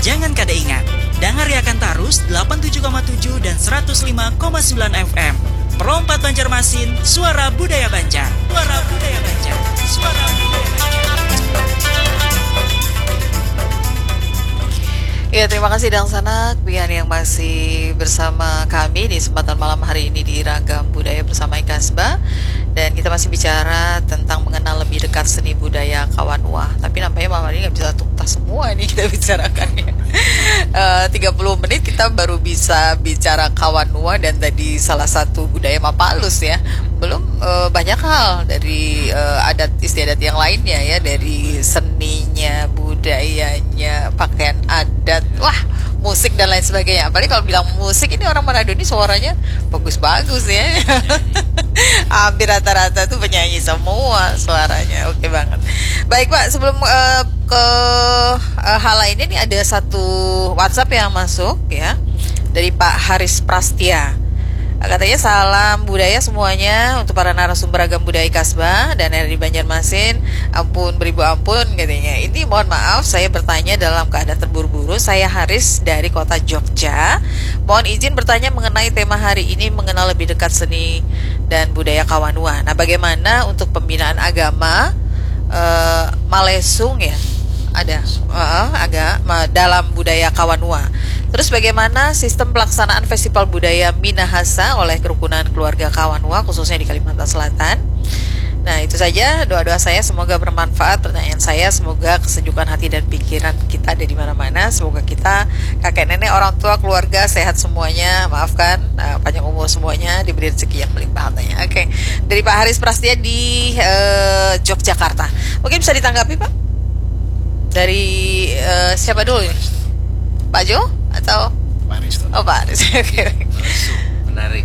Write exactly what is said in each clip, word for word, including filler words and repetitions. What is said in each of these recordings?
Jangan kada ingat, dengar akan tarus delapan puluh tujuh koma tujuh dan seratus lima koma sembilan F M. Perompat Banjarmasin, suara budaya Banjar. Suara budaya Banjar. Suara budaya Banjar. Ya, terima kasih Dang Sanak, Pian yang masih bersama kami di kesempatan malam hari ini di Ragam Budaya bersama Ikasba. Dan kita masih bicara tentang mengenal lebih dekat seni budaya Kawanua. Tapi nampaknya malam hari ini nggak bisa tuntas semua nih kita bicarakan ya. uh, tiga puluh menit kita baru bisa bicara Kawanua dan tadi salah satu budaya Mapalus ya. Belum uh, banyak hal dari uh, adat istiadat yang lainnya ya, dari seninya, budayanya, pakaian adat, wah, musik dan lain sebagainya. Apalagi kalau bilang musik, ini orang Manado ini suaranya bagus-bagus ya. Hampir rata-rata tuh penyanyi semua suaranya, oke banget. Baik Pak, sebelum uh, ke uh, hal lainnya nih ada satu WhatsApp yang masuk ya dari Pak Haris Prastia. Katanya salam budaya semuanya untuk para narasumber Ragam Budaya Kasbah dan R D Banjarmasin. Ampun beribu ampun katanya. Ini mohon maaf saya bertanya dalam keadaan terburu-buru. Saya Haris dari kota Jogja. Mohon izin bertanya mengenai tema hari ini, mengenal lebih dekat seni dan budaya Kawanua. Nah, bagaimana untuk pembinaan agama uh, Malesung ya? Ada uh, agak dalam budaya Kawanua. Terus bagaimana sistem pelaksanaan Festival Budaya Minahasa oleh kerukunan keluarga Kawanua khususnya di Kalimantan Selatan. Nah, itu saja doa-doa saya, semoga bermanfaat pertanyaan saya, semoga kesejukan hati dan pikiran kita ada di mana-mana, semoga kita kakek nenek orang tua keluarga sehat semuanya, maafkan uh, panjang umur semuanya, diberi rezeki yang melimpah hartanya. Oke, okay. Dari Pak Haris Prastia di uh, Yogyakarta. Mungkin bisa ditanggapi Pak? Dari uh, siapa dulu ini? Pak Jo atau Pak Aris? Oh Pak Aris. Oke. Malesung, menarik.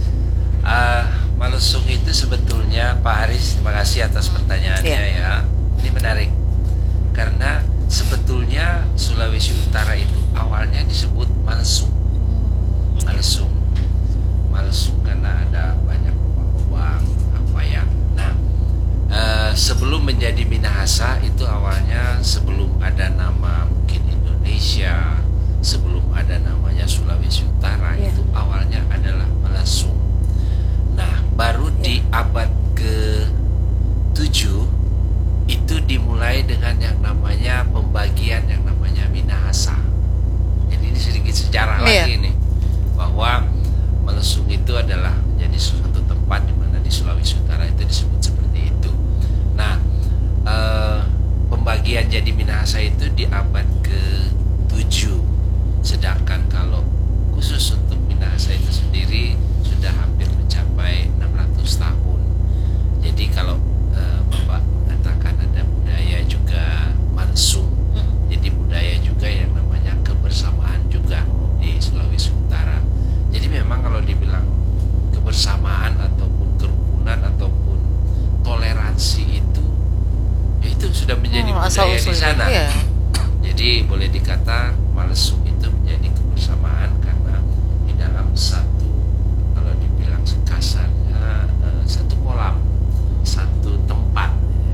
Uh, Malesung itu sebetulnya Pak Haris, terima kasih atas pertanyaannya yeah. ya. Ini menarik karena sebetulnya Sulawesi Utara itu awalnya disebut Malesung. Malesung, Malesung karena ada banyak lubang apa ya. Nah, uh, sebelum menjadi Minahasa itu awalnya sebelum ada nama mungkin Indonesia, sebelum ada namanya Sulawesi Utara yeah. itu awalnya adalah Malesung. Nah, baru yeah. di abad ke tujuh itu dimulai dengan yang namanya pembagian yang namanya Minahasa. Jadi ini sedikit sejarah yeah. lagi nih, bahwa Malesung itu adalah menjadi suatu tempat di mana di Sulawesi Utara itu disebut seperti itu. Nah, eh, pembagian jadi Minahasa itu di abad ke tujuh. Sedangkan kalau khusus untuk Minahasa itu sendiri sudah hampir mencapai enam ratus tahun. Jadi kalau uh, Bapak mengatakan ada budaya juga Malesung, hmm. jadi budaya juga yang namanya kebersamaan juga di Sulawesi Utara. Jadi memang kalau dibilang kebersamaan ataupun kerukunan ataupun toleransi itu, ya itu sudah menjadi hmm, budaya di sana. Iya. Jadi boleh dikata Malesung itu menjadi kebersamaan karena di dalam satu, kalau dibilang kasarnya uh, satu kolam, satu tempat.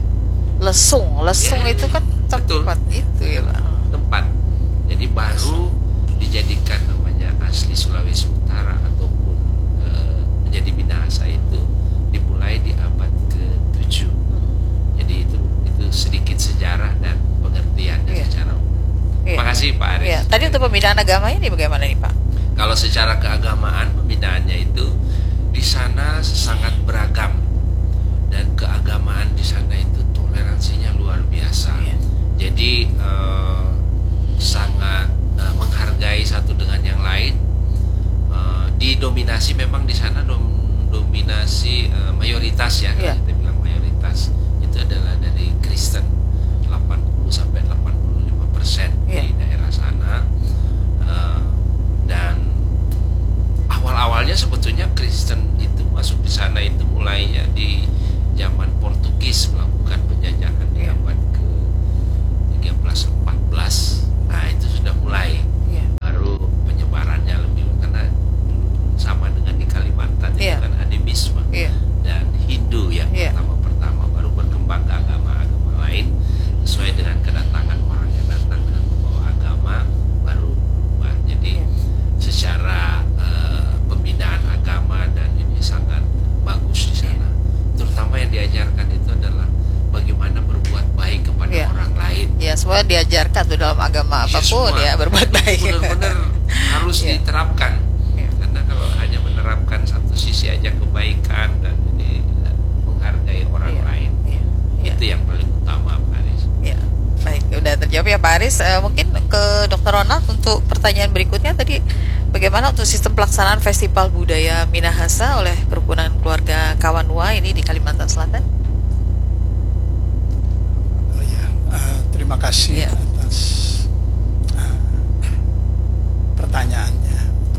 Lesung, lesung ya, itu kan tempat betul. Itu ya Pak. Tempat. Jadi baru dijadikan namanya asli Sulawesi Utara ataupun uh, menjadi Minahasa itu dimulai di abad ke tujuh. Hmm. Jadi itu itu sedikit sejarah dan pengertiannya yeah. secara umum. Yeah. Terima kasih Pak Aris. Yeah. Tadi untuk pembinaan agama ini bagaimana nih Pak? Kalau secara keagamaan pembinaannya itu di sana sangat beragam dan keagamaan di sana itu toleransinya luar biasa. Yeah. Jadi eh, sangat eh, menghargai satu dengan yang lain. Eh, didominasi memang di sana dom, dominasi eh, mayoritas ya, yeah. kita bilang mayoritas itu adalah dari Kristen. delapan puluh sampai delapan puluh lima persen yeah. di daerah sana, uh, dan awal-awalnya sebetulnya Kristen itu masuk di sana itu mulainya di zaman Portugis melakukan penjajahan di yeah. abad ke tiga belas empat belas. Nah itu sudah mulai yeah. baru penyebarannya lebih, karena sama dengan di Kalimantan yeah. itu kan animisme yeah. dan Hindu yang yeah. pertama semua diajarkan tuh dalam agama Ya, apapun semua. ya, berbuat baik. Benar-benar harus Ya. diterapkan. Ya. Karena kalau hanya menerapkan satu sisi aja kebaikan dan ini menghargai orang Iya. lain, Iya. Iya. itu yang paling utama, Pak Aris. Ya, baik, udah terjawab ya Pak Aris. Eh, mungkin ke Dokter Ronald untuk pertanyaan berikutnya tadi, bagaimana untuk sistem pelaksanaan Festival Budaya Minahasa oleh Kerukunan Keluarga Kawanua ini di Kalimantan Selatan? Oh ya, uh, terima kasih Ya. atas uh, pertanyaannya.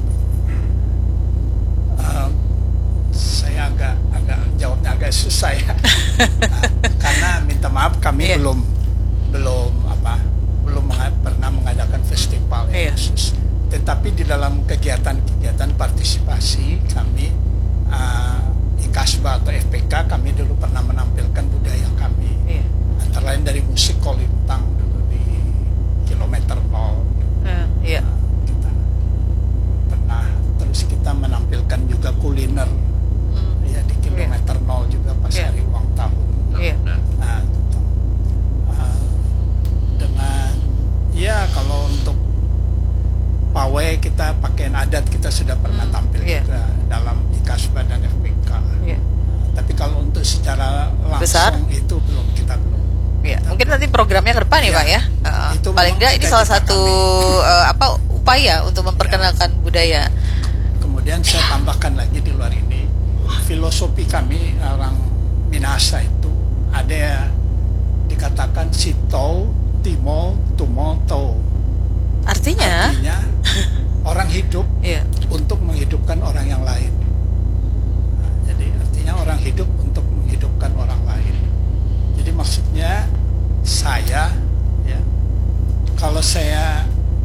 Uh, saya agak agak jawabnya agak susah ya, Uh, karena minta maaf kami Ya. belum belum apa belum menga- pernah mengadakan festival Iya. yang khusus. Tetapi di dalam kegiatan-kegiatan partisipasi kami uh, I K A S B A atau F P K kami dulu pernah menampilkan budaya kami. Iya. Antara lain dari musik kolintang dulu di kilometer nol. Eh, Iya. Kita pernah, terus kita menampilkan juga kuliner Hmm. ya di kilometer nol juga pas Iya. hari ulang tahun. Iya. Nah, Nah, gitu. Uh, dengan ya kalau untuk pawai kita pakaian adat kita sudah pernah Hmm, tampil iya. juga dalam I K A S B A dan F P K. Iya. Tapi kalau untuk secara langsung Besar? itu belum kita belum. Ya, mungkin nanti programnya ke depan ya, Ya, Pak ya. Uh, itu paling memang enggak ini salah cita-cita satu uh, apa upaya untuk memperkenalkan budaya. Kemudian saya tambahkan lagi di luar ini, filosofi kami orang Minahasa itu ada dikatakan sito, timo, tumo, to. Artinya, Artinya orang hidup ya, untuk menghidupkan orang yang lain. Nah, jadi artinya orang hidup untuk menghidupkan orang lain. Jadi maksudnya saya, ya, kalau saya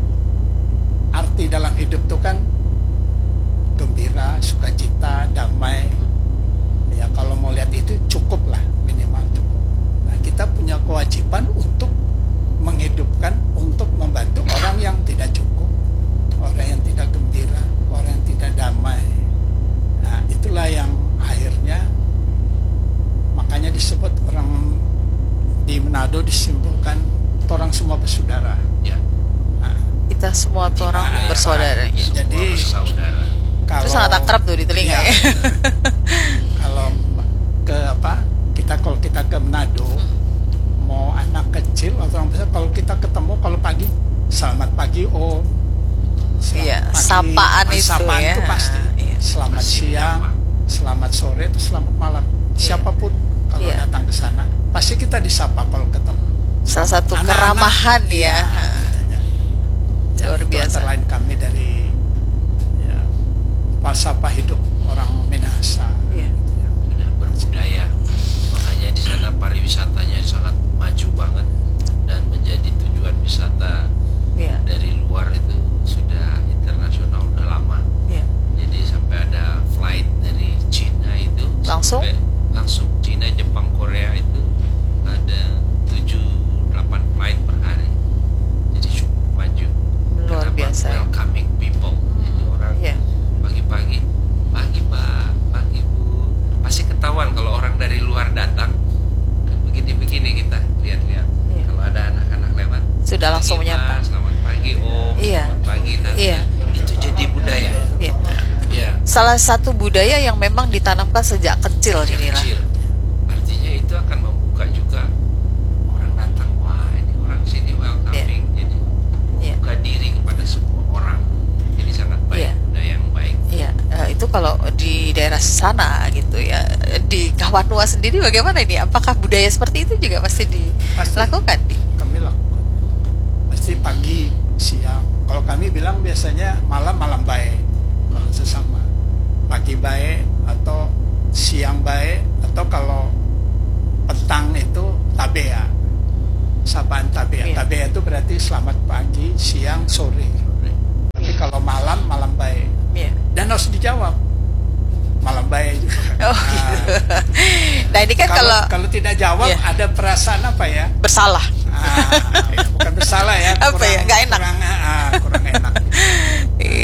arti dalam hidup itu kan gembira, sukacita, damai. Ya kalau mau lihat itu cukup lah, minimal cukup. Nah kita punya kewajiban untuk menghidupkan, untuk membantu orang yang tidak cukup, orang yang tidak gembira, orang yang tidak damai. Nah itulah yang akhirnya makanya disebut orang di Manado disimpulkan orang semua bersaudara. ya. Nah, kita semua tuh orang Nah, bersaudara. Ya. Semua Jadi, bersaudara. kalau Itu sangat akrab tuh di telinga Iya. ya. Kalau ke apa kita kalau kita ke Manado mau anak kecil atau orang besar, kalau kita ketemu kalau pagi selamat pagi om, selamat Iya, pagi. sapaan Ah, itu sapaan ya. itu pasti Iya. selamat Pasti siang, menyapa. selamat sore, atau selamat malam. Siapapun kalau Iya. datang ke sana pasti kita disapa kalau ketemu. Salah satu Anak-anak, keramahan iya, ya. katanya. Ya, Luar itu biasa. antara lain kami dari ya, falsafah hidup orang Minahasa. Iya. Sudah berbudaya, makanya di sana pariwisatanya sangat maju banget dan menjadi tujuan wisata Iya. dari luar itu sudah internasional udah lama. Iya. Jadi sampai ada flight dari Cina itu Langsung? sampai langsung Cina, Jepang, Korea itu ada tujuh delapan flight per hari. Jadi cukup maju. Luar Kenapa? biasa. Welcoming people. Jadi orang Iya. pagi-pagi, pagi Pak, pagi Bu. Pasti ketahuan kalau orang dari luar datang. Kan begini-begini kita lihat-lihat. Iya. Kalau ada anak-anak lewat, Sudah langsung "Pagi, menyapa." Pak, selamat pagi Om. Iya. Selamat pagi Tante. Iya. Itu jadi budaya. Iya. Ya. Salah satu budaya yang memang ditanamkan sejak kecil Sejak inilah. kecil. Artinya itu akan membuka juga orang datang, wah ini orang sini welcoming, jadi Iya. membuka diri kepada semua orang. Jadi sangat baik, Iya. budaya yang baik. Iya, eh, itu kalau di daerah sana gitu ya. Di Kawanua sendiri bagaimana ini? Apakah budaya seperti itu juga pasti dilakukan? Kami lakukan pasti pagi, siang. Kalau kami bilang biasanya malam malam baik kalau sesama, pagi baik atau siang baik, atau kalau petang itu tabea, sapaan tabea. Iya. Tabea itu berarti selamat pagi, siang, sore. Tapi kalau malam malam baik, Iya. dan harus dijawab malam baik juga. Oh, Nah, gitu. Nah, ini kan kalau, kalau tidak jawab Iya. ada perasaan apa ya? bersalah. Ah, ya, bukan bersalah ya. Apa ya? Nggak enak. Kurang, ah, kurang enak.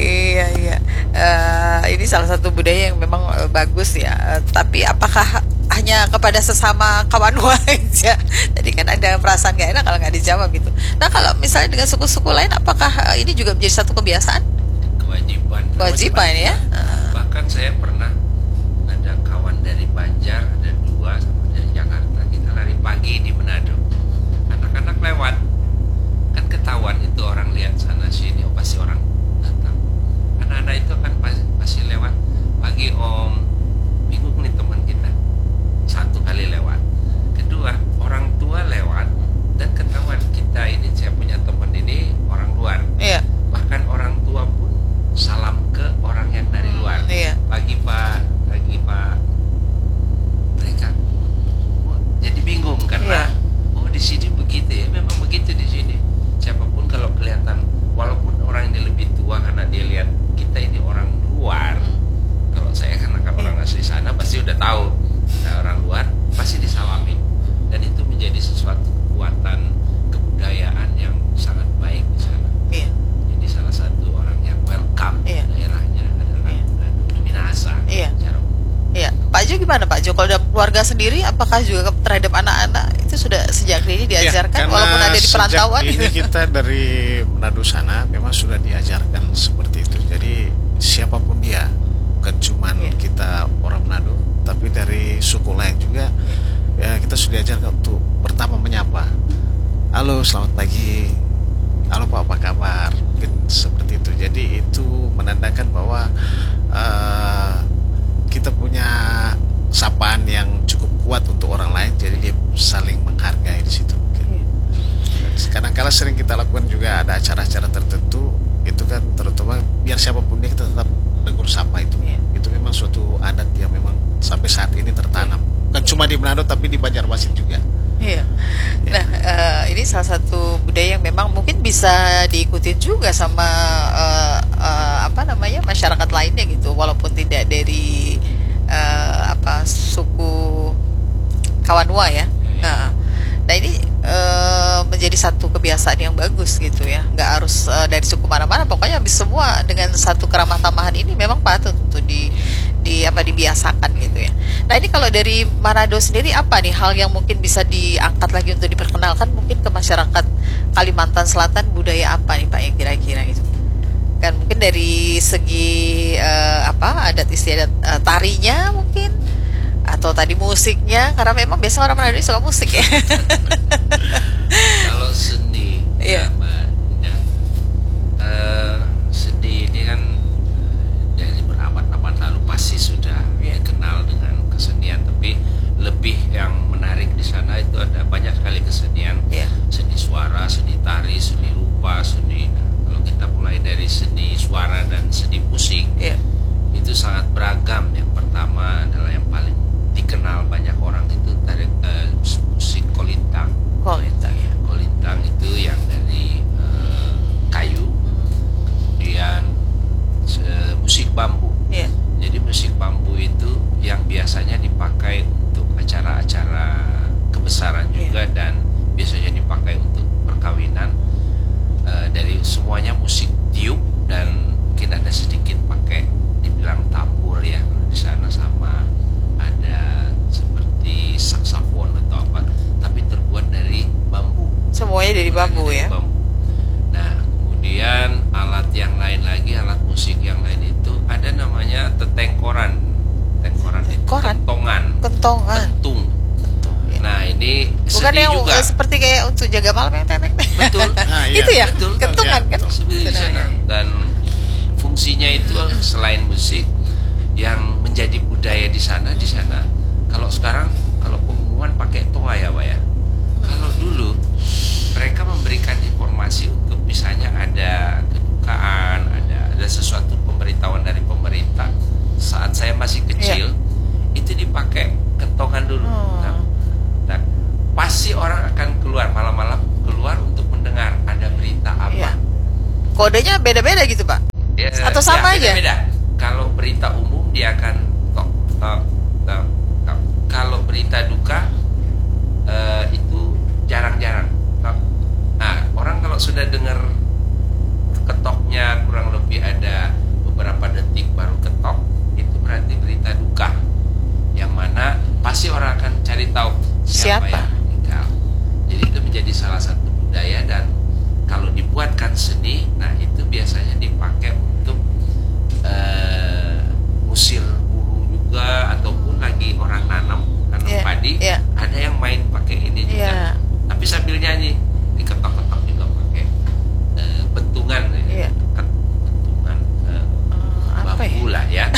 Iya, iya. Eh, ini salah satu budaya yang memang eh, bagus ya. Eh, tapi apakah hanya kepada sesama kawan aja. Jadi kan ada perasaan gak enak kalau nggak dijawab gitu. Nah kalau misalnya dengan suku-suku lain, apakah ini juga menjadi satu kebiasaan? Kewajiban. Kewajiban ya. Bahkan saya pernah ada kawan dari Banjar, ada dua sama dari Jakarta. Kita lari pagi di Manado. Anak-anak lewat, kan ketahuan itu orang lihat sana sini, oh pasti orang datang. Anak-anak itu kan pasti, pasti lewat pagi om, bingung nih teman kita. Satu kali lewat, kedua orang tua lewat dan ketahuan kita ini saya punya teman ini orang luar. Iya. Bahkan orang tua pun salam ke orang yang dari luar. Iya. Pagi Pak, pagi Pak. Mereka oh, jadi bingung karena iya. oh di sini begitu ya, memang begitu di sini. Siapapun kalau kelihatan, walaupun orang ini lebih tua karena dia lihat kita ini orang luar. Kalau saya karena kan orang asli sana pasti udah tahu. Nah, orang luar pasti disalami. Dan itu menjadi sesuatu kekuatan kebudayaan yang sangat baik di sana. Iya. Jadi salah satu orang yang welcome iya. daerahnya adalah iya. Minahasa. Iya. Iya. Pak Jo gimana Pak Jo? Kalau dalam keluarga sendiri, apakah juga terhadap anak-anak itu sudah sejak ini diajarkan ya, walaupun ada di perantauan? Ini kita dari Manado sana memang sudah diajarkan seperti itu. Jadi siapapun dia, bukan cuma ya. Kita orang Manado, tapi dari suku lain juga ya kita sudah diajarkan untuk pertama menyapa. Halo, selamat pagi. Halo Pak, apa kabar? Mungkin seperti itu. Jadi itu menandakan bahwa uh, kita punya sapaan yang cukup kuat untuk orang lain, jadi dia saling menghargai di situ. Kadang-kala sering kita lakukan juga ada acara-acara tertentu, itu kan terutama biar siapapun dia kita tetap tegur sapa itu. Itu memang suatu adat yang memang sampai saat ini tertanam. Bukan cuma di Manado tapi di Banjarmasin juga. Iya. Nah, uh, ini salah satu budaya yang memang mungkin bisa diikuti juga sama uh, uh, apa namanya masyarakat lainnya gitu, walaupun tidak dari uh, apa suku Kawanwa ya. Nah, nah ini uh, menjadi satu kebiasaan yang bagus gitu ya. Nggak harus uh, dari suku mana-mana, pokoknya habis semua dengan satu keramah tamahan ini memang patut untuk di di apa dibiasakan gitu ya. Nah ini kalau dari Manado sendiri apa nih hal yang mungkin bisa diangkat lagi untuk diperkenalkan mungkin ke masyarakat Kalimantan Selatan, budaya apa nih Pak yang kira-kira itu? Kan mungkin dari segi uh, apa adat istiadat uh, tarinya mungkin atau tadi musiknya, karena memang biasa orang Manado suka musik ya. Kalau seni, yeah. ya, uh, seni ini kan dari berabad-abad lalu pasti sudah ya, kenal dengan kesenian, tapi lebih yang menarik di sana itu ada banyak sekali kesenian, yeah. seni suara, seni tari, seni rupa, seni. Kalau kita mulai dari seni suara dan seni musik, yeah. itu sangat beragam. Yang pertama adalah yang paling dikenal banyak orang itu tari uh, musik kolintang. Kolintang ya. Kolintang itu yang dari uh, kayu, kemudian uh, musik bambu. Yeah. Jadi musik bambu itu yang biasanya dipakai untuk acara-acara kebesaran juga, yeah. dan biasanya dipakai untuk perkawinan. Uh, dari semuanya musik tiup dan mungkin ada sedikit pakai dibilang tambur ya di sana, sama ada seperti saksofon atau apa, tapi terbuat dari bambu. Semuanya dari bambu dari ya. Bambu. Nah, kemudian alat yang lain lagi, alat musik yang lain itu ada namanya tetengkoran. Tetengkoran itu kentongan. Kentongan. Kentung. Kentung, ya. Nah, ini bukan seni yang juga. Seperti kayak untuk jaga malam yang tenek. Betul. Nah, iya. Itu ya. Betul. Kentungan ya, kan. Seperti di sana. Dan fungsinya itu selain musik yang menjadi budaya di sana di sana. Kalau sekarang kalau pengumuman pakai toa ya, Pak ya. Kalau dulu mereka memberikan informasi untuk misalnya ada kedukaan, ada ada sesuatu pemberitahuan dari pemerintah. Saat saya masih kecil, yeah. itu dipakai kentongan dulu. Oh. Nah, nah, pasti orang akan keluar malam-malam keluar untuk mendengar ada berita apa. Yeah. Kodenya beda-beda gitu, Pak? Ya, atau sama ya, aja? Beda. Kalau berita umum dia akan tok tok tok. tok. Kalau berita duka uh, itu jarang-jarang. Nah, orang kalau sudah dengar ketoknya kurang lebih ada beberapa detik baru ketok, itu berarti berita duka. yang mana pasti orang akan cari tahu siapa, Siapa? yang meninggal. Jadi itu menjadi salah satu budaya, dan kalau dibuatkan seni, nah itu biasanya dipakai untuk uh, ngusir burung juga, ataupun lagi orang nanam nanam Yeah, padi, yeah. ada yang main pakai ini juga, Yeah. tapi sambil nyanyi diketok-ketok juga pakai uh, bentungan, Yeah. kan bentungan uh, Eh, apa ya? bambu lah ya.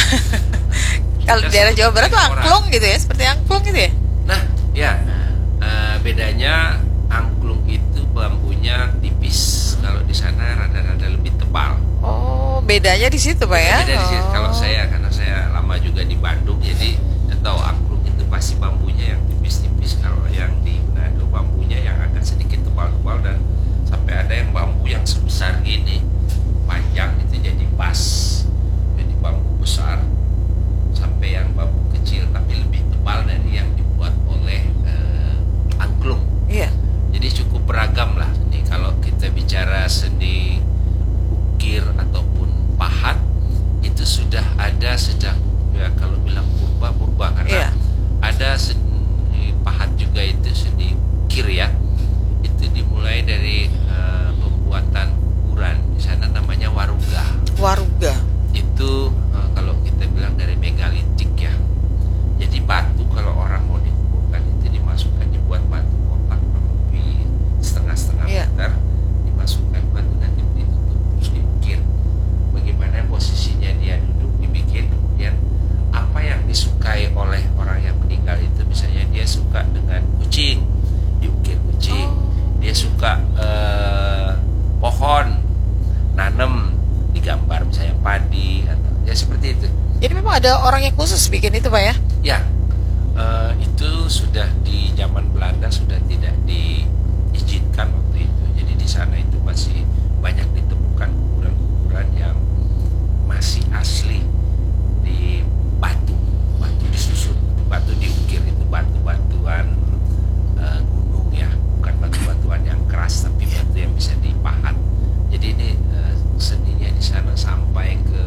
Kalau di Kita daerah sebut Jawa Barat tuh orang. angklung gitu ya, seperti angklung gitu ya. Nah, ya eh, bedanya angklung itu bambunya tipis, kalau di sana rada-rada lebih tebal. Oh, bedanya di situ Pak ya. Beda di sini. Oh. Kalau saya, karena saya lama juga di Bandung, jadi saya tahu angklung itu pasti bambunya yang tipis-tipis. Kalau yang di Manado bambunya yang agak sedikit tebal-tebal, dan sampai ada yang bambu yang sebesar gini, panjang itu jadi bas, jadi bambu besar, sampai yang bambu kecil tapi lebih tebal dari yang dibuat oleh eh, angklung. Iya. Jadi cukup beragam lah. Ini kalau kita bicara seni ukir ataupun pahat, itu sudah ada sejak, ya kalau bilang purba purba, karena Iya. ada seni pahat juga, itu seni ukir ya. Itu dimulai dari eh, pembuatan ukuran, di sana namanya waruga. Waruga. Itu eh, kalau kita bilang dari megalitik ya. Jadi batu kalau orang mau dikuburkan itu dimasukkan, dibuat batu kotak kurang lebih setengah-setengah Iya. meter, dimasukkan batu, nanti ditutup terus diukir. Bagaimana posisinya dia duduk, dibikin, kemudian apa yang disukai oleh orang yang meninggal itu, misalnya dia suka dengan kucing, diukir kucing. Dia suka eh, pohon, nanem, digambar misalnya padi atau ya seperti itu. Jadi memang ada orang yang khusus bikin itu Pak ya. Ya, eh, itu sudah di zaman Belanda sudah tidak diizinkan waktu itu. Jadi di sana itu masih banyak ditemukan kuburan-kuburan yang masih asli di batu, batu disusun, batu diukir, itu batu-batuan eh, gunung ya, bukan batu-batuan yang keras, tapi batu yang bisa dipahat. Jadi ini eh, seninya di sana sampai ke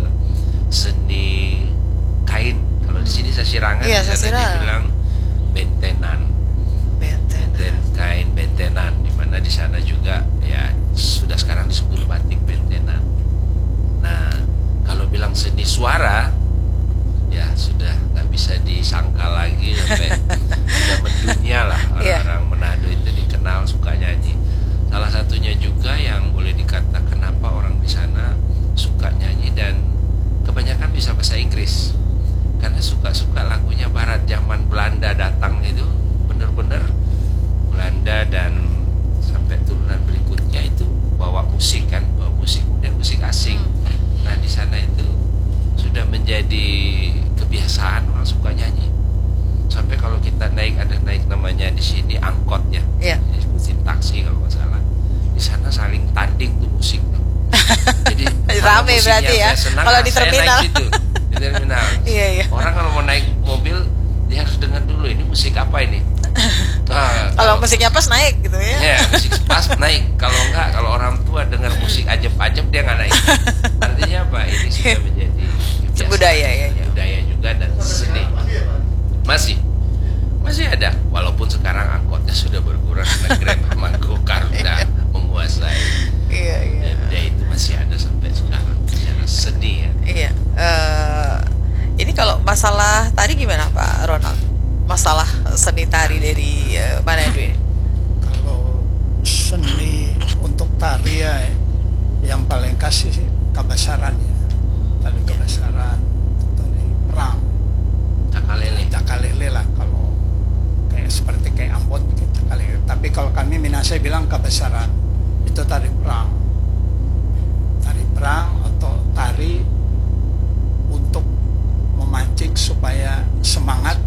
seni kain. Kalau di sini sasirangan, Iya, di sana sasirangan. dibilang bentenan, Benten. benten, kain bentenan, di mana di sana juga ya sudah sekarang disebut batik bentenan. Nah, kalau bilang seni suara, ya sudah nggak bisa disangka lagi, sampai sudah mendunia lah. Iya. Orang-orang Manado itu dikenal suka nyanyi. Salah satunya juga yang boleh dikatakan kenapa orang di sana suka nyanyi, dan kebanyakan bisa bahasa Inggris, karena suka-suka lagunya barat. Zaman Belanda datang itu benar-benar Belanda, dan sampai turunan berikutnya itu bawa musik kan, bawa musik dan musik asing. Nah di sana itu sudah menjadi kebiasaan, orang suka nyanyi. Sampai kalau kita naik, ada naik namanya di sini angkot ya, Iya. disebutin taksi kalau nggak salah. Di sana saling tanding tuh musik. Jadi mana Rame musik berarti yang ya, saya senang, kalau nah, di saya terminal. naik situ, di terminal. Iya, iya. Orang kalau mau naik mobil dia harus dengar dulu ini musik apa ini. Nah, Kalau musiknya pas naik gitu ya. ya musik pas naik. Kalau enggak, kalau orang tua dengar musik ajeb-ajeb dia nggak naik. Artinya apa? Ini sudah menjadi kebiasaan, Budaya ya, ya. budaya juga dan seni. Masih masih ada, walaupun sekarang angkotnya sudah berkurang karena Grab sama Gokar udah menguasai. Iya, iya. Dan budaya itu masih ada sampai sekarang secara seni ya. Iya. Eh, ini kalau masalah tari gimana Pak Ronald? Masalah seni tari dari eh, Manado ini? Kalau seni untuk tari ya, yang paling kasih sih kabasaran ya, tari kabasaran, tari perang, Cakalele. cakalele lah, kalau kayak seperti kayak Ambon gitu, cakalele. Tapi kalau kami Minahasa bilang kabasaran, itu tari perang, tari perang atau tari untuk memancing supaya semangat